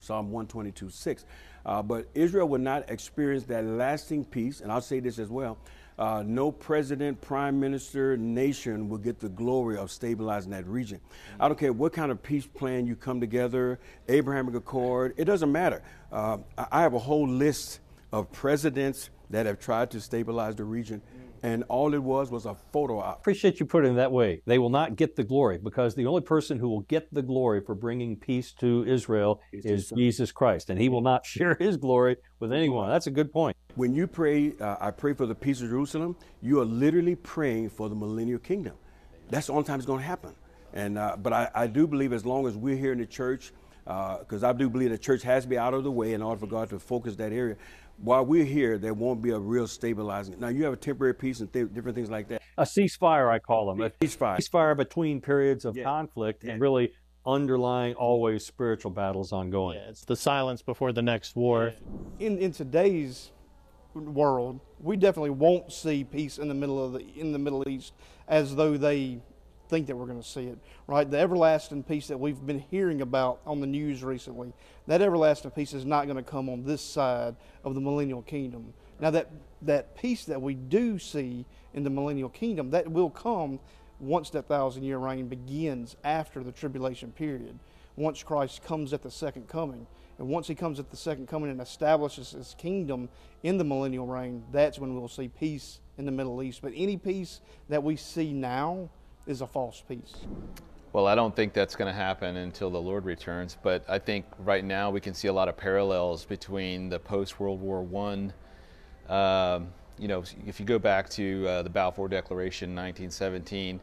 Psalm 122:6. But Israel will not experience that lasting peace, and I'll say this as well. No president, prime minister, nation will get the glory of stabilizing that region. I don't care what kind of peace plan you come together, Abrahamic Accord, it doesn't matter. I have a whole list of presidents that have tried to stabilize the region, and all it was a photo op. Appreciate you putting it that way. They will not get the glory, because the only person who will get the glory for bringing peace to Israel is Jesus Christ, and he will not share his glory with anyone. That's a good point. When you pray, I pray for the peace of Jerusalem, you are literally praying for the millennial kingdom. That's the only time it's going to happen. And but I do believe as long as we're here in the church, because I do believe the church has to be out of the way in order for God to focus that area. While we're here, there won't be a real stabilizing. Now, you have a temporary peace and different things like that. A ceasefire, I call them. A ceasefire. Ceasefire between periods of conflict and really underlying always spiritual battles ongoing. Yeah, it's the silence before the next war. In today's world, we definitely won't see peace in the Middle East as though they think that we're going to see it, right? The everlasting peace that we've been hearing about on the news recently, that everlasting peace is not going to come on this side of the millennial kingdom. Now that peace that we do see in the millennial kingdom, that will come once that 1,000-year reign begins after the tribulation period, once Christ comes at the second coming. And once he comes at the second coming and establishes his kingdom in the millennial reign, that's when we'll see peace in the Middle East. But any peace that we see now is a false peace. Well, I don't think that's going to happen until the Lord returns, but I think right now we can see a lot of parallels between the post-World War I. If you go back to the Balfour Declaration in 1917,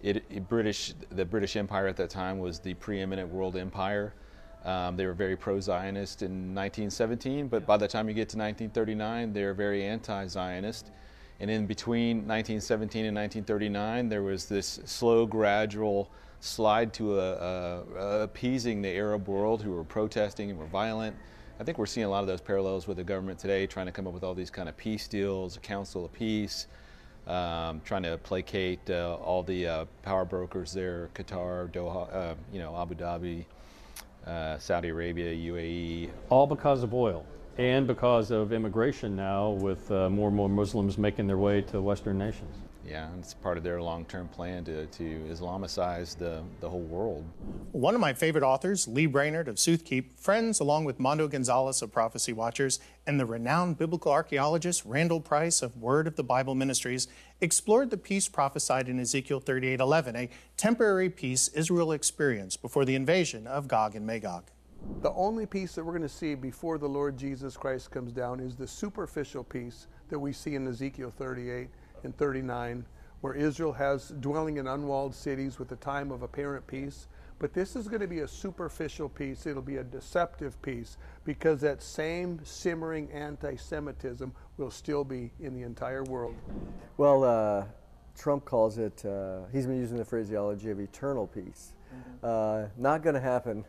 the British Empire at that time was the preeminent world empire. They were very pro-Zionist in 1917, but by the time you get to 1939, they're very anti-Zionist. And in between 1917 and 1939, there was this slow, gradual slide to appeasing the Arab world who were protesting and were violent. I think we're seeing a lot of those parallels with the government today, trying to come up with all these kind of peace deals, a Council of Peace, trying to placate all the power brokers there, Qatar, Doha, Abu Dhabi, Saudi Arabia, UAE. All because of oil. And because of immigration now, with more and more Muslims making their way to Western nations. Yeah, it's part of their long-term plan to Islamicize the whole world. One of my favorite authors, Lee Brainerd of Soothkeep, friends along with Mondo Gonzalez of Prophecy Watchers, and the renowned biblical archaeologist Randall Price of Word of the Bible Ministries, explored the peace prophesied in Ezekiel 38:11, a temporary peace Israel experienced before the invasion of Gog and Magog. The only peace that we're going to see before the Lord Jesus Christ comes down is the superficial peace that we see in Ezekiel 38 and 39, where Israel has dwelling in unwalled cities with a time of apparent peace. But this is going to be a superficial peace. It'll be a deceptive peace, because that same simmering anti-Semitism will still be in the entire world. Well, Trump calls it, he's been using the phraseology of eternal peace. Not going to happen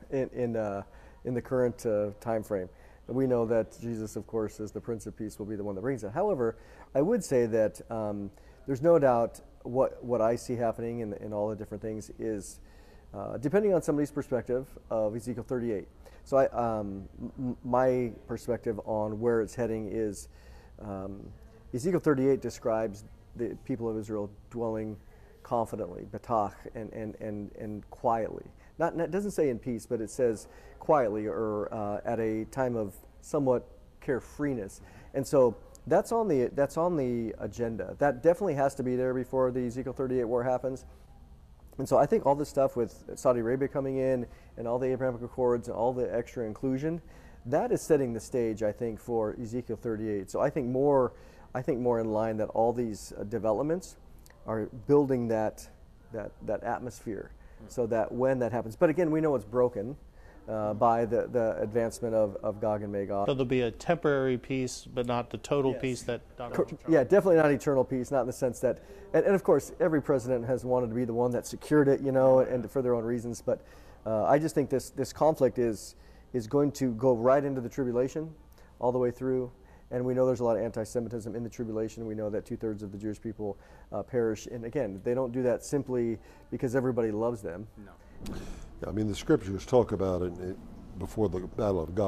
in the current time frame. We know that Jesus, of course, as the Prince of Peace, will be the one that brings it. However, I would say that there's no doubt what I see happening in all the different things is, depending on somebody's perspective of Ezekiel 38. So my perspective on where it's heading is, Ezekiel 38 describes the people of Israel dwelling confidently, batach, and quietly. It doesn't say in peace, but it says quietly, or at a time of somewhat carefreeness. And so that's on the agenda. That definitely has to be there before the Ezekiel 38 war happens. And so I think all this stuff with Saudi Arabia coming in and all the Abrahamic Accords and all the extra inclusion, that is setting the stage, I think, for Ezekiel 38. So I think more in line that all these developments are building that atmosphere, so that when that happens, but again, we know it's broken by the advancement of Gog and Magog. So there'll be a temporary peace, but not the total peace that Donald Trump. Yeah, definitely not eternal peace, not in the sense that, and of course, every president has wanted to be the one that secured it, and for their own reasons. But I just think this conflict is going to go right into the tribulation, all the way through. And we know there's a lot of anti-Semitism in the tribulation. We know that 2/3 of the Jewish people perish. And again, they don't do that simply because everybody loves them. No. I mean, the scriptures talk about it before the battle of